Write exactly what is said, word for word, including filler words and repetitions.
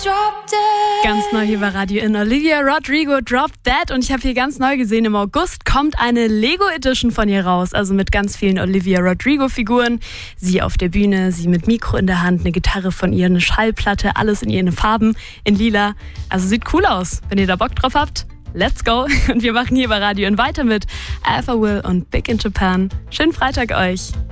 Ganz neu hier bei Radio In. Olivia Rodrigo, Drop That. Und ich habe hier ganz neu gesehen, im August kommt eine Lego Edition von ihr raus. Also mit ganz vielen Olivia Rodrigo Figuren. Sie auf der Bühne, sie mit Mikro in der Hand, eine Gitarre von ihr, eine Schallplatte, alles in ihren Farben, in lila. Also sieht cool aus. Wenn ihr da Bock drauf habt, let's go. Und wir machen hier bei Radio In weiter mit Alpha Will und Big in Japan. Schönen Freitag euch.